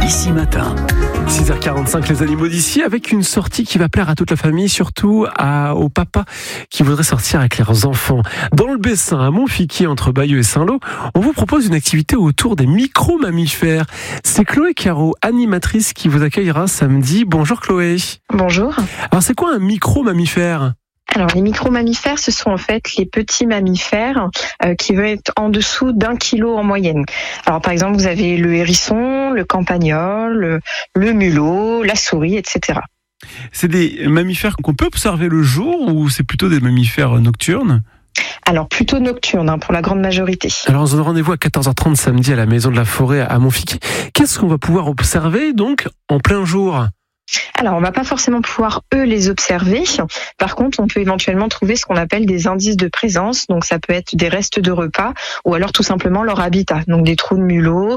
Ici Matin. 6h45, les animaux d'ici, avec une sortie qui va plaire à toute la famille, surtout aux papas qui voudraient sortir avec leurs enfants. Dans le Bessin, à Montfiquier, entre Bayeux et Saint-Lô, on vous propose une activité autour des micro-mammifères. C'est Chloé Caro, animatrice, qui vous accueillera samedi. Bonjour Chloé. Bonjour. Alors c'est quoi un micro-mammifère ? Alors les micro-mammifères, ce sont en fait les petits mammifères qui vont être en dessous d'1 kilo en moyenne. Alors par exemple, vous avez le hérisson, le campagnol, le mulot, la souris, etc. C'est des mammifères qu'on peut observer le jour ou c'est plutôt des mammifères nocturnes ? Alors plutôt nocturne pour la grande majorité. Alors on se donne rendez-vous à 14h30 samedi à la Maison de la Forêt à Montfiquier. Qu'est-ce qu'on va pouvoir observer donc en plein jour ? Alors, on va pas forcément pouvoir, les observer. Par contre, on peut éventuellement trouver ce qu'on appelle des indices de présence. Donc, ça peut être des restes de repas ou alors tout simplement leur habitat. Donc, des trous de mulot,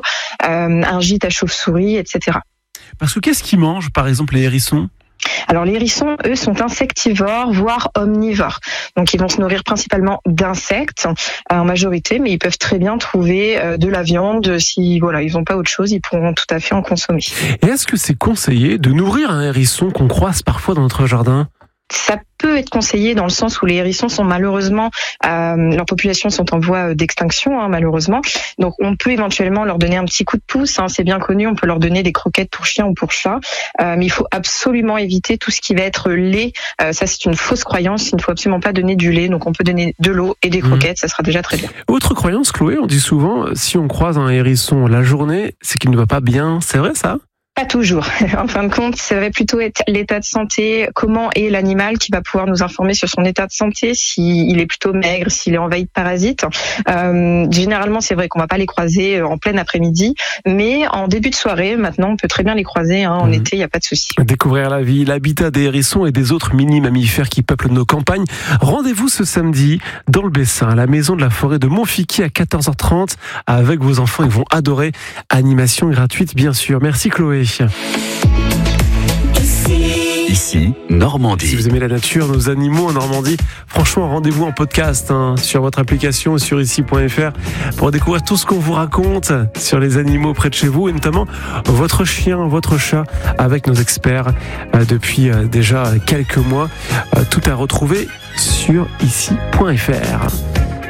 un gîte à chauve-souris, etc. Parce que qu'est-ce qu'ils mangent, par exemple, les hérissons ? Alors, les hérissons, eux, sont insectivores, voire omnivores. Donc, ils vont se nourrir principalement d'insectes, en majorité, mais ils peuvent très bien trouver de la viande. Si, ils n'ont pas autre chose, ils pourront tout à fait en consommer. Et est-ce que c'est conseillé de nourrir un hérisson qu'on croise parfois dans notre jardin ? Ça peut être conseillé dans le sens où les hérissons sont malheureusement, leur population sont en voie d'extinction, malheureusement. Donc on peut éventuellement leur donner un petit coup de pouce, c'est bien connu, on peut leur donner des croquettes pour chien ou pour chat, mais il faut absolument éviter tout ce qui va être lait. Ça c'est une fausse croyance, il ne faut absolument pas donner du lait, donc on peut donner de l'eau et des croquettes, ça sera déjà très bien. Autre croyance, Chloé, on dit souvent, si on croise un hérisson la journée, c'est qu'il ne va pas bien, c'est vrai ça ? Pas toujours. En fin de compte, ça va plutôt être l'état de santé, comment est l'animal qui va pouvoir nous informer sur son état de santé, s'il est plutôt maigre, s'il est envahi de parasites. Généralement, c'est vrai qu'on va pas les croiser en plein après-midi, mais en début de soirée, maintenant, on peut très bien les croiser. En été, il n'y a pas de souci. Découvrir la vie, l'habitat des hérissons et des autres mini-mammifères qui peuplent nos campagnes. Rendez-vous ce samedi dans le Bessin, à la Maison de la Forêt de Montfiquier à 14h30. Avec vos enfants, ils vont adorer. Animation gratuite, bien sûr. Merci Chloé. Ici, Normandie. Si vous aimez la nature, nos animaux en Normandie, franchement, rendez-vous en podcast sur votre application, sur ici.fr pour découvrir tout ce qu'on vous raconte sur les animaux près de chez vous et notamment votre chien, votre chat avec nos experts depuis déjà quelques mois. Tout à retrouver sur ici.fr.